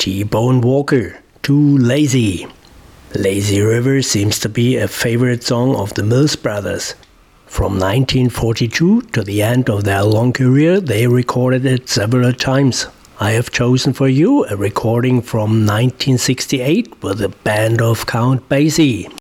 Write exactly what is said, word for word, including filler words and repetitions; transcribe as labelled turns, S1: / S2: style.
S1: T-Bone Walker, Too Lazy. Lazy River seems to be a favorite song of the Mills Brothers. From nineteen forty-two to the end of their long career, they recorded it several times. I have chosen for you a recording from nineteen sixty-eight with the band of Count Basie.